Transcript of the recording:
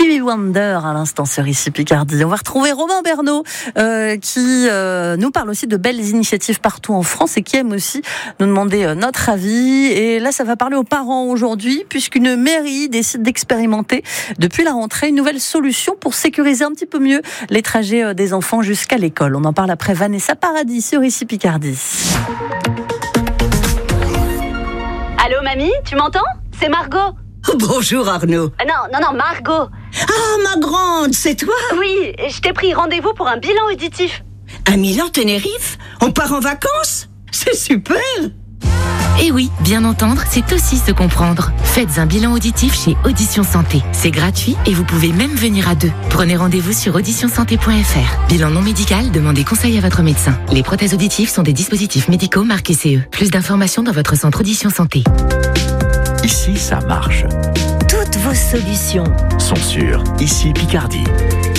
Stevie Wonder à l'instant sur ici Picardie. On va retrouver Romain Bernot qui nous parle aussi de belles initiatives partout en France et qui aime aussi nous demander notre avis. Et là, ça va parler aux parents aujourd'hui puisqu'une mairie décide d'expérimenter depuis la rentrée une nouvelle solution pour sécuriser un petit peu mieux les trajets des enfants jusqu'à l'école. On en parle après Vanessa Paradis sur ici Picardie. Allô mamie, tu m'entends ? C'est Margot. Bonjour Arnaud. Non, Margot. Ah, ma grande, c'est toi ? Oui, je t'ai pris rendez-vous pour un bilan auditif. À Milan-Tenerife ? On part en vacances ? C'est super ! Et oui, bien entendre, c'est aussi se comprendre. Faites un bilan auditif chez Audition Santé. C'est gratuit et vous pouvez même venir à deux. Prenez rendez-vous sur auditionsanté.fr. Bilan non médical, demandez conseil à votre médecin. Les prothèses auditives sont des dispositifs médicaux marqués CE. Plus d'informations dans votre centre Audition Santé. Ici, ça marche. Toutes vos solutions Sont sur Ici Picardie.